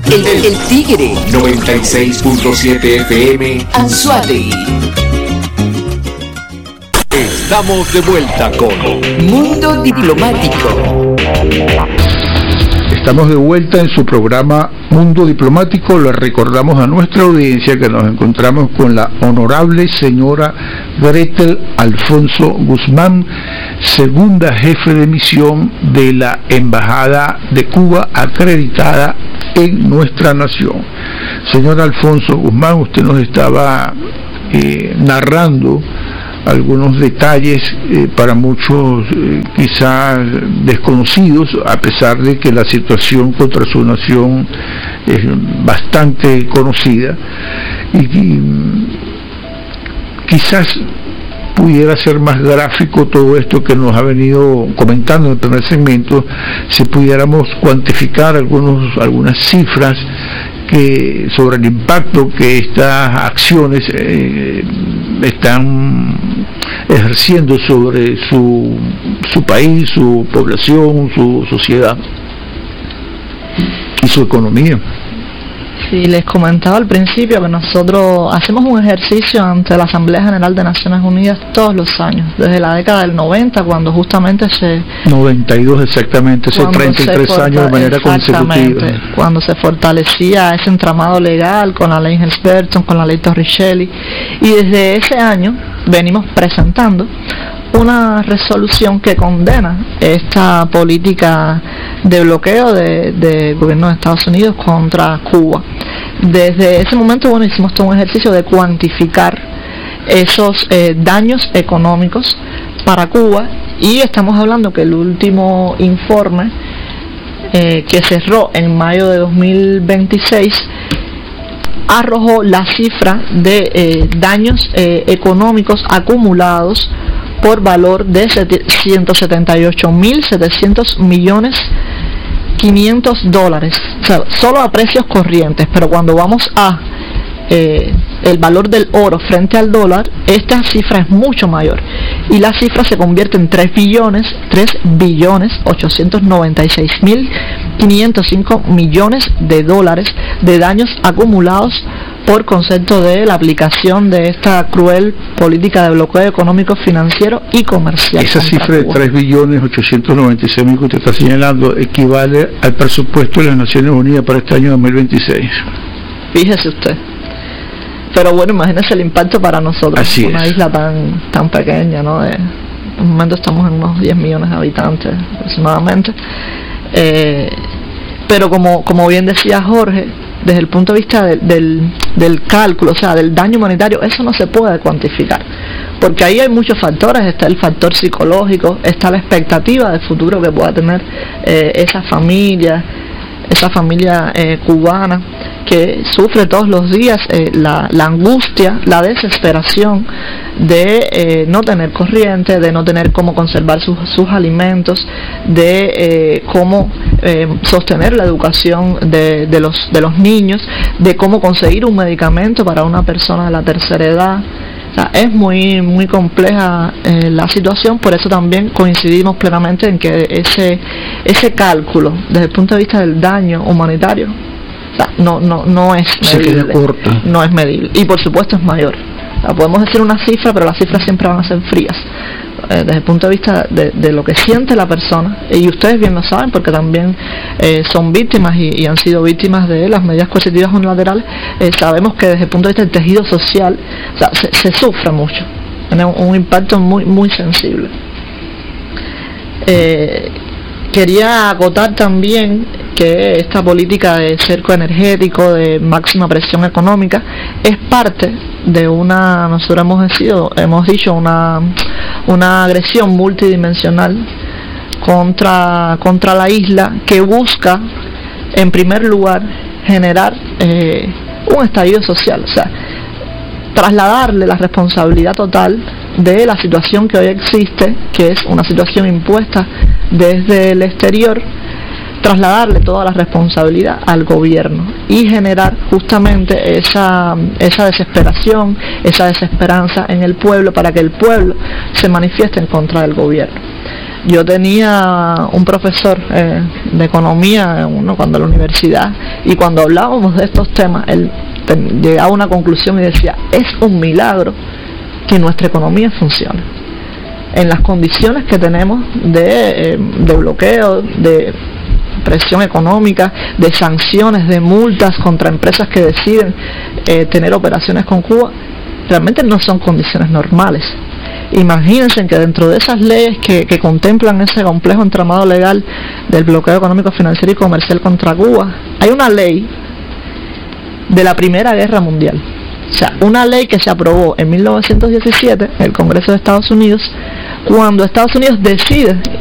El Tigre 96.7 FM Anzoátegui. Estamos de vuelta con Mundo Diplomático. Estamos de vuelta en su programa Mundo Diplomático. Le recordamos a nuestra audiencia que nos encontramos con la honorable señora Gretel Alfonso Guzmán, segunda jefe de misión de la Embajada de Cuba acreditada en nuestra nación. Señora Alfonso Guzmán, usted nos estaba narrando algunos detalles para muchos quizás desconocidos, a pesar de que la situación contra su nación es bastante conocida, y quizás pudiera ser más gráfico todo esto que nos ha venido comentando en el primer segmento, si pudiéramos cuantificar algunas cifras sobre el impacto que estas acciones están ejerciendo sobre su país, su población, su sociedad y su economía. Sí, les comentaba al principio que nosotros hacemos un ejercicio ante la Asamblea General de Naciones Unidas todos los años, desde la década del 90, cuando justamente 92 exactamente, hace 33 años de manera consecutiva. Cuando se fortalecía ese entramado legal con la ley Helms-Burton, con la ley Torricelli, y desde ese año venimos presentando una resolución que condena esta política de bloqueo del gobierno de Estados Unidos contra Cuba. Desde ese momento, hicimos todo un ejercicio de cuantificar esos daños económicos para Cuba, y estamos hablando que el último informe que cerró en mayo de 2026 arrojó la cifra de daños económicos acumulados por valor de 178.700 millones $500, o sea, solo a precios corrientes, pero cuando vamos a el valor del oro frente al dólar, esta cifra es mucho mayor, y la cifra se convierte en 3.896.505 millones de dólares de daños acumulados por concepto de la aplicación de esta cruel política de bloqueo económico, financiero y comercial. Esa cifra de 3.896.000 que usted está señalando equivale al presupuesto de las Naciones Unidas para este año 2026. Fíjese usted. Pero bueno, imagínese el impacto para nosotros. Así una es. Isla tan pequeña, ¿no? En un momento estamos en unos 10 millones de habitantes aproximadamente. Pero como bien decía Jorge, desde el punto de vista del cálculo, o sea, del daño humanitario, eso no se puede cuantificar, porque ahí hay muchos factores. Está el factor psicológico, está la expectativa de futuro que pueda tener esa familia cubana que sufre todos los días la angustia, la desesperación de no tener corriente, de no tener cómo conservar sus alimentos, de cómo sostener la educación de los niños, de cómo conseguir un medicamento para una persona de la tercera edad. O sea, es muy compleja la situación. Por eso también coincidimos plenamente en que ese cálculo desde el punto de vista del daño humanitario, o sea, no es medible, se queda corto. No es medible, y por supuesto es mayor. O sea, podemos decir una cifra, pero las cifras siempre van a ser frías desde el punto de vista de lo que siente la persona, y ustedes bien lo saben porque también son víctimas y han sido víctimas de las medidas coercitivas unilaterales. Sabemos que desde el punto de vista del tejido social, o sea, se sufre mucho, tiene un impacto muy sensible. Quería acotar también que esta política de cerco energético, de máxima presión económica, es parte de nosotros hemos dicho una agresión multidimensional contra la isla, que busca en primer lugar generar un estallido social, o sea, trasladarle la responsabilidad total de la situación que hoy existe, que es una situación impuesta desde el exterior, trasladarle toda la responsabilidad al gobierno y generar justamente esa desesperación, esa desesperanza en el pueblo, para que el pueblo se manifieste en contra del gobierno. Yo tenía un profesor de economía cuando en la universidad, y cuando hablábamos de estos temas, él llegaba a una conclusión y decía: es un milagro que nuestra economía funcione en las condiciones que tenemos de bloqueo, de presión económica, de sanciones, de multas contra empresas que deciden tener operaciones con Cuba. Realmente no son condiciones normales. Imagínense que dentro de esas leyes que contemplan ese complejo entramado legal del bloqueo económico, financiero y comercial contra Cuba, hay una ley de la Primera Guerra Mundial. O sea, una ley que se aprobó en 1917 en el Congreso de Estados Unidos, cuando Estados Unidos decide